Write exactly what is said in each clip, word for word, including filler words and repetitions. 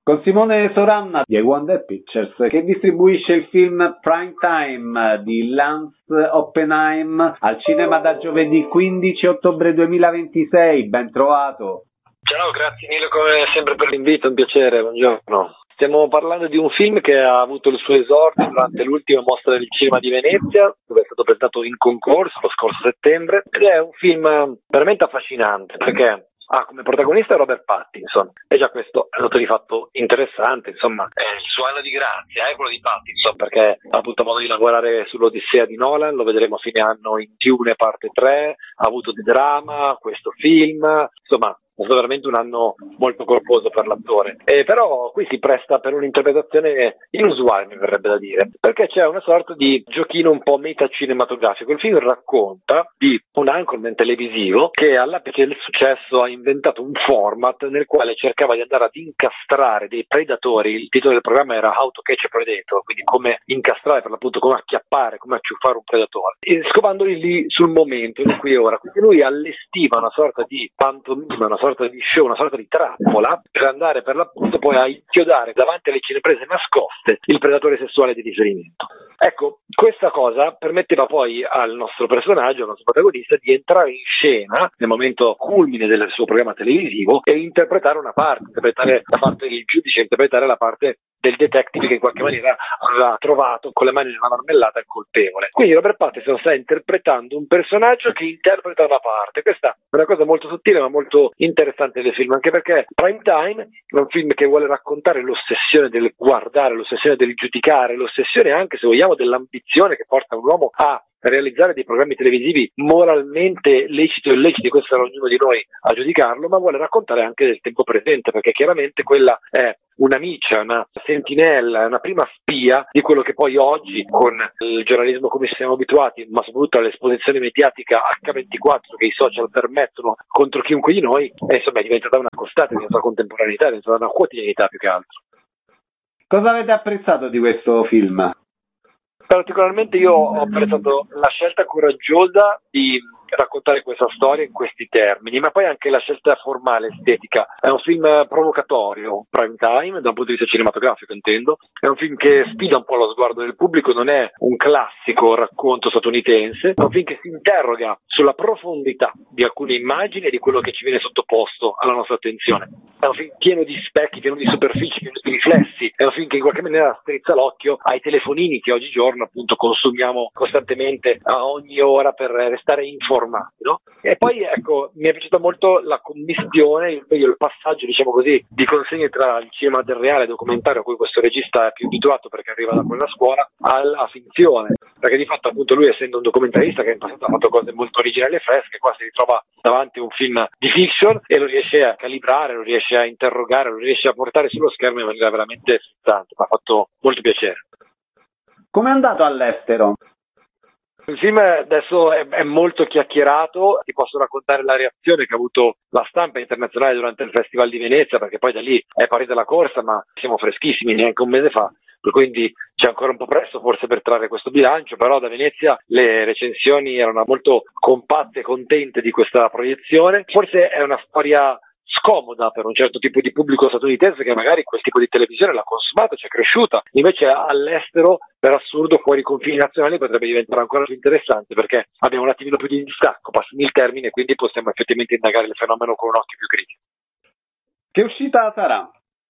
Con Simone Soranna di Wonder Pictures, che distribuisce il film Prime Time di Lance Oppenheim al cinema da giovedì quindici ottobre duemilaventisei. Ben trovato. Ciao, grazie mille come sempre per l'invito, un piacere, buongiorno. Stiamo parlando di un film che ha avuto il suo esordio durante l'ultima mostra del cinema di Venezia, dove è stato presentato in concorso lo scorso settembre, ed è un film veramente affascinante perché ha come protagonista Robert Pattinson, e già questo è un dato di fatto interessante, insomma, è il suo anno di grazia, è quello di Pattinson, perché ha avuto modo di lavorare sull'Odissea di Nolan, lo vedremo a fine anno in Dune parte tre, ha avuto di drama, questo film, insomma, è stato veramente un anno molto corposo per l'attore, e però qui si presta per un'interpretazione inusuale, mi verrebbe da dire, perché c'è una sorta di giochino un po' metacinematografico. Il film racconta di un anchorman televisivo che all'apice del successo ha inventato un format nel quale cercava di andare ad incastrare dei predatori. Il titolo del programma era How to Catch a Predator, quindi come incastrare, per l'appunto come acchiappare, come acciuffare un predatore, e scovandoli lì sul momento, in qui e ora. Quindi lui allestiva una sorta di pantomima, una sorta di show, una sorta di trappola per andare per l'appunto poi a inchiodare davanti alle cineprese nascoste il predatore sessuale di riferimento. Ecco, questa cosa permetteva poi al nostro personaggio, al nostro protagonista, di entrare in scena nel momento culmine del suo programma televisivo e interpretare una parte, interpretare la parte del giudice, interpretare la parte del detective che in qualche maniera aveva trovato con le mani nella marmellata il colpevole. Quindi Robert Pattinson sta interpretando un personaggio che interpreta una parte. Questa è una cosa molto sottile ma molto interessante del film, anche perché Prime Time è un film che vuole raccontare l'ossessione del guardare, l'ossessione del giudicare, l'ossessione anche, se vogliamo, dell'ambizione che porta un uomo a realizzare dei programmi televisivi moralmente leciti o illeciti, questo sarà ognuno di noi a giudicarlo, ma vuole raccontare anche del tempo presente, perché chiaramente quella è un'amica, una sentinella, una prima spia di quello che poi oggi, con il giornalismo come siamo abituati, ma soprattutto all'esposizione mediatica acca ventiquattro che i social permettono contro chiunque di noi, è, insomma, è diventata una costante della sua contemporaneità, è diventata una quotidianità più che altro. Cosa avete apprezzato di questo film? Particolarmente io ho apprezzato la scelta coraggiosa di raccontare questa storia in questi termini, ma poi anche la scelta formale, estetica. È un film provocatorio, prime time, da un punto di vista cinematografico intendo, è un film che sfida un po' lo sguardo del pubblico, non è un classico racconto statunitense, è un film che si interroga sulla profondità di alcune immagini e di quello che ci viene sottoposto alla nostra attenzione. È un film pieno di specchi, pieno di superfici, pieno di riflessi, è un film che in qualche maniera strizza l'occhio ai telefonini che oggigiorno appunto consumiamo costantemente a ogni ora per restare informati, no? E poi ecco, mi è piaciuta molto la commistione, il, il passaggio, diciamo così, di consegne tra il cinema del reale documentario a cui questo regista è più abituato perché arriva da quella scuola, alla finzione, perché di fatto appunto lui, essendo un documentarista che in passato ha fatto cose molto originali e fresche, qua si ritrova davanti a un film di fiction e lo riesce a calibrare, lo riesce a interrogare, lo riesce a portare sullo schermo in maniera veramente frizzante. Mi ha fatto molto piacere. Come è andato all'estero? Il film adesso è, è molto chiacchierato, ti posso raccontare la reazione che ha avuto la stampa internazionale durante il Festival di Venezia, perché poi da lì è partita la corsa, ma siamo freschissimi, neanche un mese fa, quindi c'è ancora un po' presto forse per trarre questo bilancio, però da Venezia le recensioni erano molto compatte e contente di questa proiezione. Forse è una storia scomoda per un certo tipo di pubblico statunitense che magari quel tipo di televisione l'ha consumata, ci è cresciuta, invece all'estero per assurdo fuori i confini nazionali potrebbe diventare ancora più interessante perché abbiamo un attimino più di distacco, passami il termine, quindi possiamo effettivamente indagare il fenomeno con un occhio più critico. Che uscita sarà?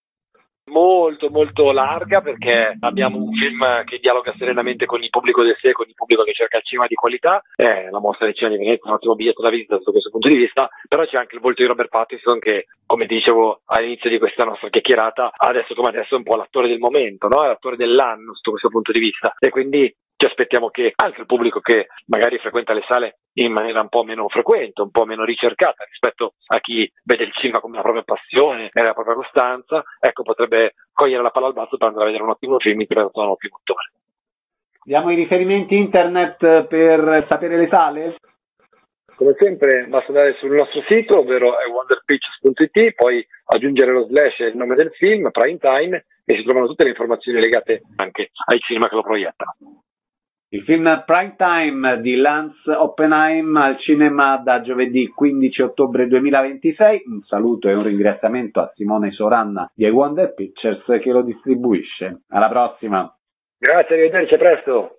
Molto molto larga, perché abbiamo un film che dialoga serenamente con il pubblico del sé, con il pubblico che cerca il cinema di qualità. Eh, la mostra del cinema di Venezia è un ottimo biglietto da visita sotto questo punto di vista, però c'è anche il volto di Robert Pattinson che, come ti dicevo all'inizio di questa nostra chiacchierata, adesso come adesso è un po' l'attore del momento, no? È l'attore dell'anno sotto questo punto di vista, e quindi ci aspettiamo che anche il pubblico che magari frequenta le sale in maniera un po' meno frequente, un po' meno ricercata rispetto a chi vede il cinema come la propria passione e la propria costanza, ecco, potrebbe cogliere la palla al balzo per andare a vedere un ottimo film interpretato da un ottimo attore. Diamo i riferimenti internet per sapere le sale? Come sempre basta andare sul nostro sito, ovvero è wonder pictures punto it, poi aggiungere lo slash e il nome del film, Prime Time, e si trovano tutte le informazioni legate anche ai cinema che lo proiettano. Il film Prime Time di Lance Oppenheim al cinema da giovedì quindici ottobre duemilaventisei. Un saluto e un ringraziamento a Simone Soranna di I Wonder Pictures che lo distribuisce. Alla prossima! Grazie, arrivederci, a presto!